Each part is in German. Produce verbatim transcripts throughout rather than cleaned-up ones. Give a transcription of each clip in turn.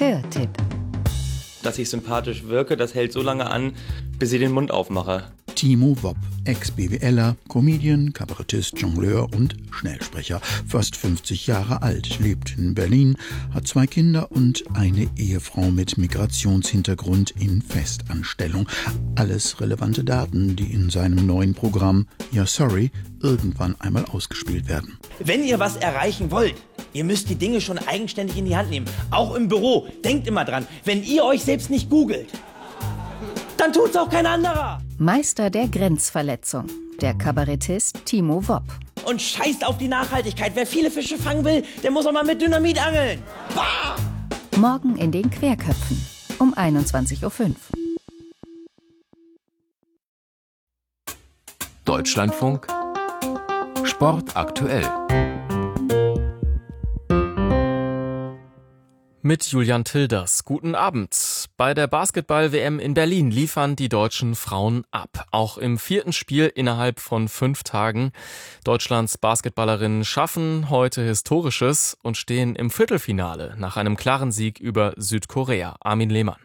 Hörtipp. Dass ich sympathisch wirke, das hält so lange an, bis ich den Mund aufmache. Timo Wopp, Ex-BWLer, Comedian, Kabarettist, Jongleur und Schnellsprecher. Fast fünfzig Jahre alt, lebt in Berlin, hat zwei Kinder und eine Ehefrau mit Migrationshintergrund in Festanstellung. Alles relevante Daten, die in seinem neuen Programm Ja Sorry irgendwann einmal ausgespielt werden. Wenn ihr was erreichen wollt, ihr müsst die Dinge schon eigenständig in die Hand nehmen. Auch im Büro. Denkt immer dran, wenn ihr euch selbst nicht googelt, dann tut's auch kein anderer. Meister der Grenzverletzung, der Kabarettist Timo Wopp. Und scheißt auf die Nachhaltigkeit. Wer viele Fische fangen will, der muss auch mal mit Dynamit angeln. Bah! Morgen in den Querköpfen um einundzwanzig Uhr fünf. Deutschlandfunk Sport aktuell. Mit Julian Tilders. Guten Abend. Bei der Basketball-W M in Berlin liefern die deutschen Frauen ab. Auch im vierten Spiel innerhalb von fünf Tagen. Deutschlands Basketballerinnen schaffen heute Historisches und stehen im Viertelfinale nach einem klaren Sieg über Südkorea. Armin Lehmann.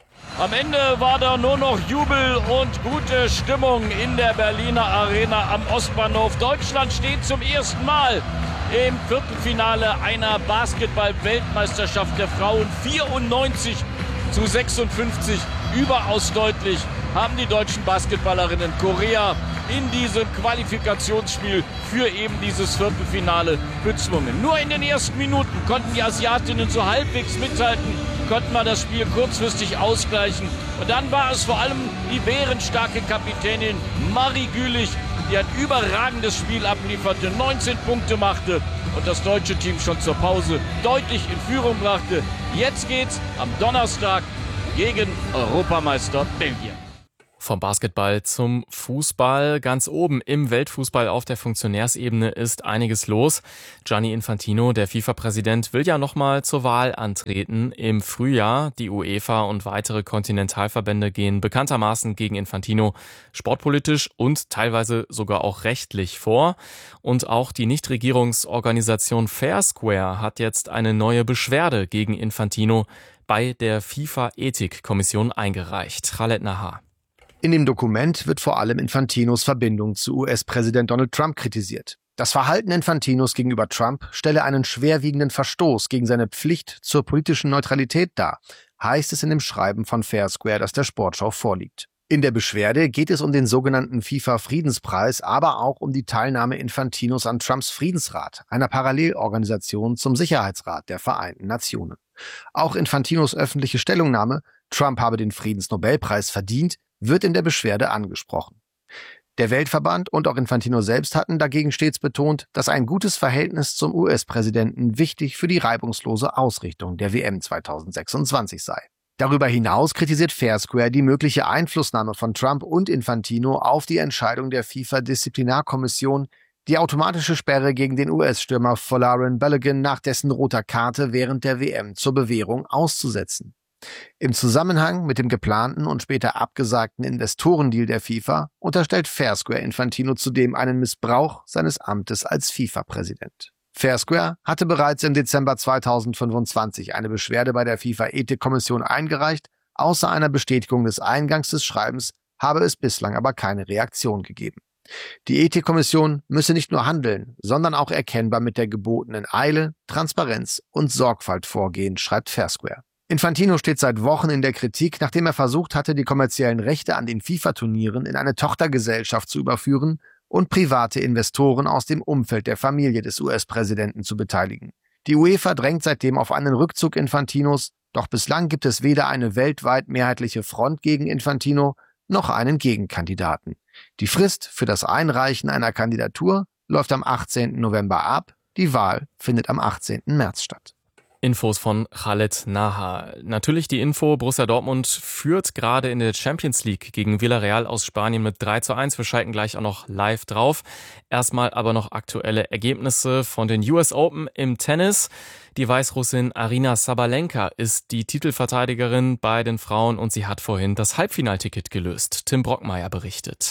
Am Ende war da nur noch Jubel und gute Stimmung in der Berliner Arena am Ostbahnhof. Deutschland steht zum ersten Mal im Viertelfinale einer Basketball-Weltmeisterschaft der Frauen. vierundneunzig zu sechsundfünfzig, überaus deutlich haben die deutschen Basketballerinnen Korea in diesem Qualifikationsspiel für eben dieses Viertelfinale bezwungen. Nur in den ersten Minuten konnten die Asiatinnen so halbwegs mithalten, konnten wir das Spiel kurzfristig ausgleichen. Und dann war es vor allem die bärenstarke Kapitänin Marie Gülich, die ein überragendes Spiel ablieferte, neunzehn Punkte machte und das deutsche Team schon zur Pause deutlich in Führung brachte. Jetzt geht's am Donnerstag gegen Europameister Belgien. Vom Basketball zum Fußball. Ganz oben im Weltfußball auf der Funktionärsebene ist einiges los. Gianni Infantino, der FIFA-Präsident, will ja nochmal zur Wahl antreten im Frühjahr. Die UEFA und weitere Kontinentalverbände gehen bekanntermaßen gegen Infantino sportpolitisch und teilweise sogar auch rechtlich vor. Und auch die Nichtregierungsorganisation Fair Square hat jetzt eine neue Beschwerde gegen Infantino bei der FIFA-Ethikkommission eingereicht. Khaled Nahar. In dem Dokument wird vor allem Infantinos Verbindung zu U S-Präsident Donald Trump kritisiert. Das Verhalten Infantinos gegenüber Trump stelle einen schwerwiegenden Verstoß gegen seine Pflicht zur politischen Neutralität dar, heißt es in dem Schreiben von Fair Square, das der Sportschau vorliegt. In der Beschwerde geht es um den sogenannten FIFA-Friedenspreis, aber auch um die Teilnahme Infantinos an Trumps Friedensrat, einer Parallelorganisation zum Sicherheitsrat der Vereinten Nationen. Auch Infantinos öffentliche Stellungnahme, Trump habe den Friedensnobelpreis verdient, wird in der Beschwerde angesprochen. Der Weltverband und auch Infantino selbst hatten dagegen stets betont, dass ein gutes Verhältnis zum U S-Präsidenten wichtig für die reibungslose Ausrichtung der W M zweitausendsechsundzwanzig sei. Darüber hinaus kritisiert Fair Square die mögliche Einflussnahme von Trump und Infantino auf die Entscheidung der FIFA-Disziplinarkommission, die automatische Sperre gegen den U S-Stürmer Folarin Balogun nach dessen roter Karte während der W M zur Bewährung auszusetzen. Im Zusammenhang mit dem geplanten und später abgesagten Investorendeal der FIFA unterstellt Fair Square Infantino zudem einen Missbrauch seines Amtes als FIFA-Präsident. Fair Square hatte bereits im Dezember zweitausendfünfundzwanzig eine Beschwerde bei der FIFA-Ethikkommission eingereicht. Außer einer Bestätigung des Eingangs des Schreibens habe es bislang aber keine Reaktion gegeben. Die Ethikkommission müsse nicht nur handeln, sondern auch erkennbar mit der gebotenen Eile, Transparenz und Sorgfalt vorgehen, schreibt Fair Square. Infantino steht seit Wochen in der Kritik, nachdem er versucht hatte, die kommerziellen Rechte an den FIFA-Turnieren in eine Tochtergesellschaft zu überführen und private Investoren aus dem Umfeld der Familie des U S-Präsidenten zu beteiligen. Die UEFA drängt seitdem auf einen Rückzug Infantinos, doch bislang gibt es weder eine weltweit mehrheitliche Front gegen Infantino noch einen Gegenkandidaten. Die Frist für das Einreichen einer Kandidatur läuft am achtzehnten November ab, die Wahl findet am achtzehnten März statt. Infos von Khaled Nahar. Natürlich die Info, Borussia Dortmund führt gerade in der Champions League gegen Villarreal aus Spanien mit drei zu eins. Wir schalten gleich auch noch live drauf. Erstmal aber noch aktuelle Ergebnisse von den U S Open im Tennis. Die Weißrussin Aryna Sabalenka ist die Titelverteidigerin bei den Frauen und sie hat vorhin das Halbfinalticket gelöst. Tim Brockmeier berichtet.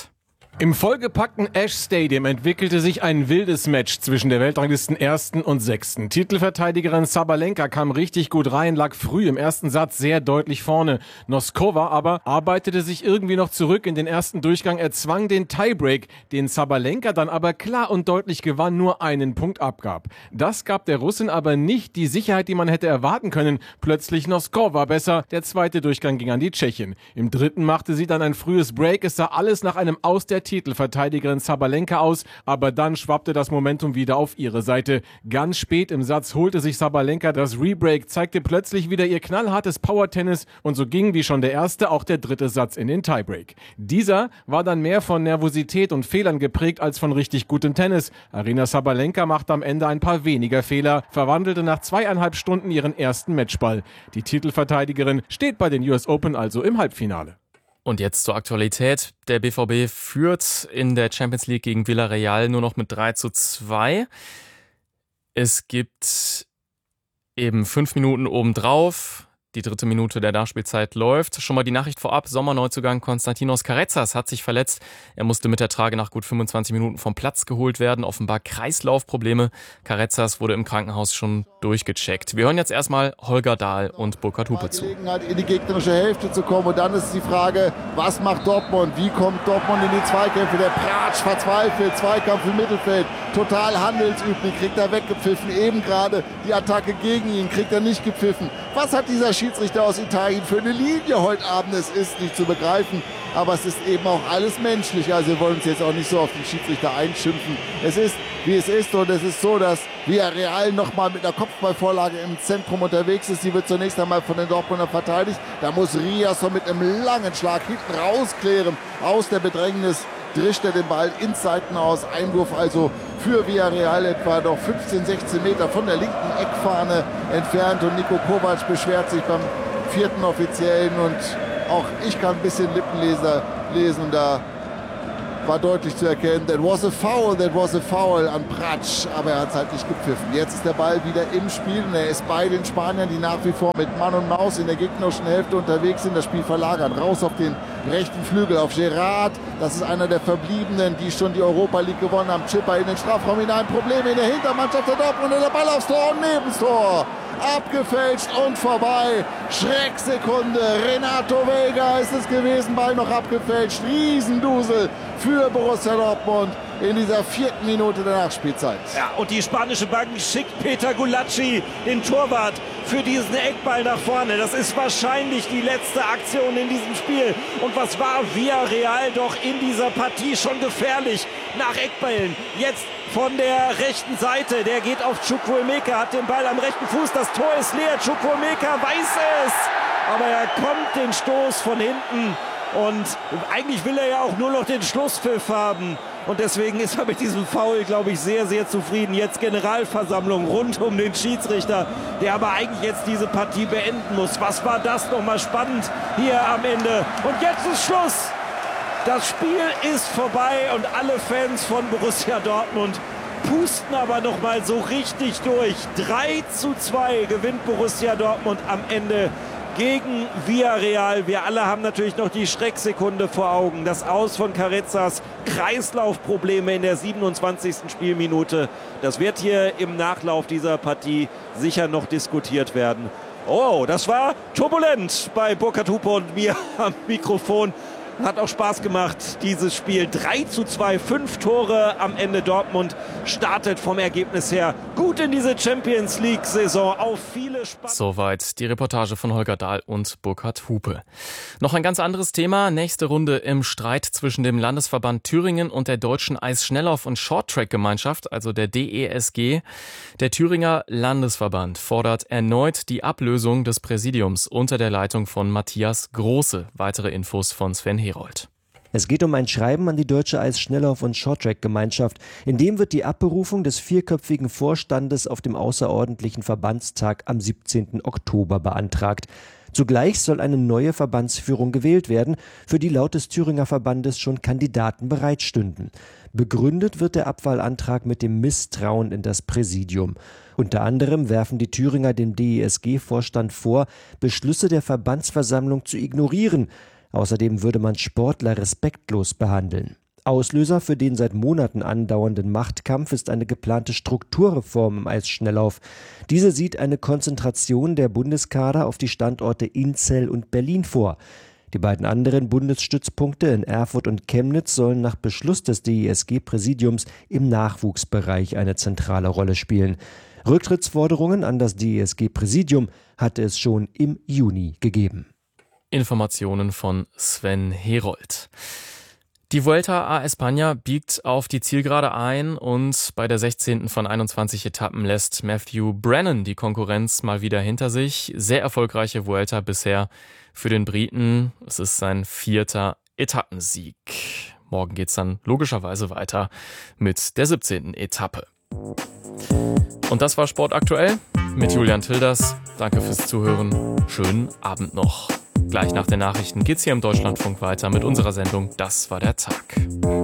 Im vollgepackten Ash Stadium entwickelte sich ein wildes Match zwischen der Weltranglisten Ersten und Sechsten. Titelverteidigerin Sabalenka kam richtig gut rein, lag früh im ersten Satz sehr deutlich vorne. Noskova aber arbeitete sich irgendwie noch zurück in den ersten Durchgang, erzwang den Tiebreak, den Sabalenka dann aber klar und deutlich gewann, nur einen Punkt abgab. Das gab der Russin aber nicht die Sicherheit, die man hätte erwarten können. Plötzlich Noskova besser, der zweite Durchgang ging an die Tschechin. Im dritten machte sie dann ein frühes Break, es sah alles nach einem Aus der Titelverteidigerin Sabalenka aus, aber dann schwappte das Momentum wieder auf ihre Seite. Ganz spät im Satz holte sich Sabalenka das Rebreak, zeigte plötzlich wieder ihr knallhartes Powertennis und so ging wie schon der erste auch der dritte Satz in den Tiebreak. Dieser war dann mehr von Nervosität und Fehlern geprägt als von richtig gutem Tennis. Aryna Sabalenka machte am Ende ein paar weniger Fehler, verwandelte nach zweieinhalb Stunden ihren ersten Matchball. Die Titelverteidigerin steht bei den U S Open also im Halbfinale. Und jetzt zur Aktualität. Der B V B führt in der Champions League gegen Villarreal nur noch mit drei zu zwei. Es gibt eben fünf Minuten obendrauf. Die dritte Minute der Nachspielzeit läuft. Schon mal die Nachricht vorab. Sommerneuzugang Konstantinos Karezas hat sich verletzt. Er musste mit der Trage nach gut fünfundzwanzig Minuten vom Platz geholt werden. Offenbar Kreislaufprobleme. Karezas wurde im Krankenhaus schon durchgecheckt. Wir hören jetzt erstmal Holger Dahl und Burkhard Hupe zu. Gelegenheit, in die gegnerische Hälfte zu kommen. Und dann ist die Frage, was macht Dortmund? Wie kommt Dortmund in die Zweikämpfe? Der Pratsch verzweifelt. Zweikampf im Mittelfeld. Total handelsüblich. Kriegt er weggepfiffen. Eben gerade die Attacke gegen ihn. Kriegt er nicht gepfiffen. Was hat dieser Schiedsrichter aus Italien für eine Linie heute Abend? Es ist nicht zu begreifen, aber es ist eben auch alles menschlich. Also wir wollen uns jetzt auch nicht so auf den Schiedsrichter einschimpfen. Es ist, wie es ist, und es ist so, dass Villarreal nochmal mit einer Kopfballvorlage im Zentrum unterwegs ist. Die wird zunächst einmal von den Dortmunder verteidigt. Da muss Riasson mit einem langen Schlag hinten rausklären aus der Bedrängnis. Drischt er den Ball ins Seitenaus. Einwurf also für Villarreal etwa noch fünfzehn, sechzehn Meter von der linken Eckfahne entfernt. Und Niko Kovac beschwert sich beim vierten Offiziellen. Und auch ich kann ein bisschen Lippenleser lesen. Und da war deutlich zu erkennen, that was a foul, that was a foul an Pratsch. Aber er hat es halt nicht gepfiffen. Jetzt ist der Ball wieder im Spiel. Und er ist bei den Spaniern, die nach wie vor mit Mann und Maus in der gegnerischen Hälfte unterwegs sind. Das Spiel verlagern. Raus auf den rechten Flügel, auf Gerard. Das ist einer der Verbliebenen, die schon die Europa League gewonnen haben. Chipper in den Strafraum hinein. Probleme in der Hintermannschaft der Dortmund. Der Ball aufs Tor und neben das Tor. Abgefälscht und vorbei. Schrecksekunde. Renato Vega ist es gewesen. Ball noch abgefälscht. Riesendusel für Borussia Dortmund in dieser vierten Minute der Nachspielzeit. Ja, und die spanische Bank schickt Peter Gulacsi, den Torwart, für diesen Eckball nach vorne. Das ist wahrscheinlich die letzte Aktion in diesem Spiel. Und was war Villarreal doch in dieser Partie schon gefährlich nach Eckballen. Jetzt von der rechten Seite, der geht auf Chukwuemeka, hat den Ball am rechten Fuß, das Tor ist leer, Chukwuemeka weiß es, aber er kommt den Stoß von hinten und eigentlich will er ja auch nur noch den Schlusspfiff haben und deswegen ist er mit diesem Foul, glaube ich, sehr, sehr zufrieden. Jetzt Generalversammlung rund um den Schiedsrichter, der aber eigentlich jetzt diese Partie beenden muss. Was war das nochmal spannend hier am Ende? Und jetzt ist Schluss! Das Spiel ist vorbei und alle Fans von Borussia Dortmund pusten aber noch mal so richtig durch. drei zu zwei gewinnt Borussia Dortmund am Ende gegen Villarreal. Wir alle haben natürlich noch die Schrecksekunde vor Augen. Das Aus von Karezas, Kreislaufprobleme in der siebenundzwanzigsten Spielminute. Das wird hier im Nachlauf dieser Partie sicher noch diskutiert werden. Oh, das war turbulent bei Burkhard Hupe und mir am Mikrofon. Hat auch Spaß gemacht, dieses Spiel. drei zu zwei, fünf Tore am Ende. Dortmund startet vom Ergebnis her gut in diese Champions-League-Saison. Auf viele Spaß. Soweit die Reportage von Holger Dahl und Burkhard Hupe. Noch ein ganz anderes Thema. Nächste Runde im Streit zwischen dem Landesverband Thüringen und der Deutschen Eisschnelllauf- und Shorttrack-Gemeinschaft, also der D E S G. Der Thüringer Landesverband fordert erneut die Ablösung des Präsidiums unter der Leitung von Matthias Große. Weitere Infos von Sven Herold. Es geht um ein Schreiben an die Deutsche Eisschnelllauf- und Shorttrack-Gemeinschaft. In dem wird die Abberufung des vierköpfigen Vorstandes auf dem außerordentlichen Verbandstag am siebzehnten Oktober beantragt. Zugleich soll eine neue Verbandsführung gewählt werden, für die laut des Thüringer Verbandes schon Kandidaten bereitstünden. Begründet wird der Abwahlantrag mit dem Misstrauen in das Präsidium. Unter anderem werfen die Thüringer dem D E S G-Vorstand vor, Beschlüsse der Verbandsversammlung zu ignorieren. Außerdem würde man Sportler respektlos behandeln. Auslöser für den seit Monaten andauernden Machtkampf ist eine geplante Strukturreform im Eisschnelllauf. Diese sieht eine Konzentration der Bundeskader auf die Standorte Inzell und Berlin vor. Die beiden anderen Bundesstützpunkte in Erfurt und Chemnitz sollen nach Beschluss des D I S G-Präsidiums im Nachwuchsbereich eine zentrale Rolle spielen. Rücktrittsforderungen an das D I S G-Präsidium hatte es schon im Juni gegeben. Informationen von Sven Herold. Die Vuelta a España biegt auf die Zielgerade ein und bei der sechzehnten von einundzwanzig Etappen lässt Matthew Brennan die Konkurrenz mal wieder hinter sich. Sehr erfolgreiche Vuelta bisher für den Briten. Es ist sein vierter Etappensieg. Morgen geht's dann logischerweise weiter mit der siebzehnten Etappe. Und das war Sport aktuell mit Julian Tilders. Danke fürs Zuhören. Schönen Abend noch. Gleich nach den Nachrichten geht's hier im Deutschlandfunk weiter mit unserer Sendung Das war der Tag.